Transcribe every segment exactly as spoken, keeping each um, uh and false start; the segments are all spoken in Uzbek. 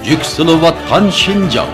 Yükselivatkan Şinjan.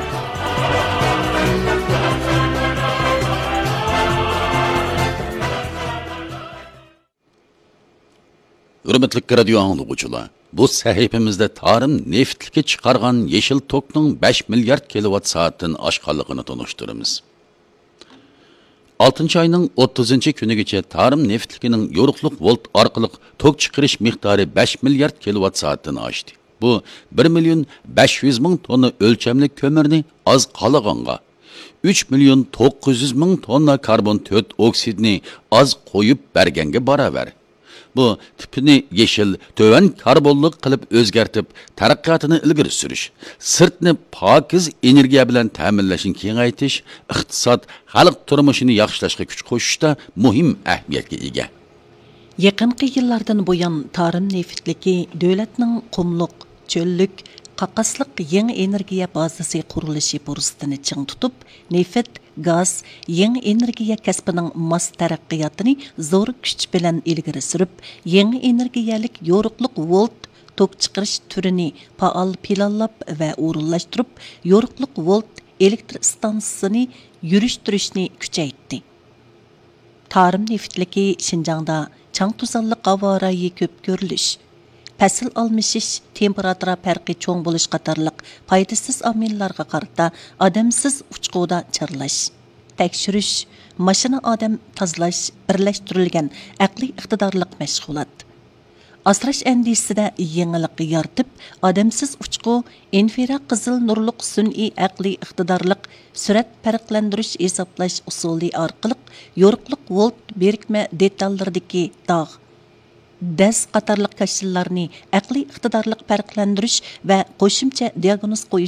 Hürmetlik radio anlıqçılar, bu sahifemizde tarım neftlikə çıxarğan yeşil tokның beş milyard kilowatt saatdan aşqanlığını tanıştırırız. altıncı ayının otuzuncu günügece tarım neftlikinin yoruqluq volt arqılıq tok çıxırış miqdarı beş milyard kilowatt saatdan aşdı. Bu bir milyon beş yüz ming tonna ölçemli kömürni az qalığanğa, üç milyon to'qqiz yuz ming tonna karbon dört oksidini az qo'yib bergenge baravar. Bu tipini yeşil, töven karbonluq qilib o'zgartib, taraqqiyotini ilgari surish, sirtni pokiz energiya bilan ta'minlashni kengaytirish, iqtisod, xalq turmushini yaxshilashga kuch qo'shishda muhim ahamiyatga ega. Yaqinqi yillardan buyon tarım neftligi davlatning qumluq, cho'llik, qaqasliq yangi energiya bazasi qurilishi fursatini ching tutib, neft, gaz, yangi energiya kasbining mos taraqqiyotini zo'r kuch bilan ilgari surib, yangi energiyalik yoruqliq volt tok chiqarish turini faol planlab va o'rinlashtirib, yoruqliq volt elektr stansiyasini yurishtirishni kuchaytdi. Tarım neftligi Şinjangda chang tuzanliq havo rayi ko'p ko'rilish, Пәсіл almışış, temperatura farqi çoğ buluş qatarlıq faydasız amillarga qarata adamsız uçquda charlash, tekshirish, mashina odam tozalash birlashtirilgan aqliy iqtidorliq mashg'ulot. Asrash andisida yangilik yaratib, adamsız uçqu, infira qizil nurliq sun'iy aqliy iqtidorliq surat farqlantirish hisoblash usuli orqali yoruqliq volt birikma detallardagi dog' Dəz qatarlıq kaşillarni aqliy iqtidorliq farqlantirish va qo'shimcha diagnoz qo'yish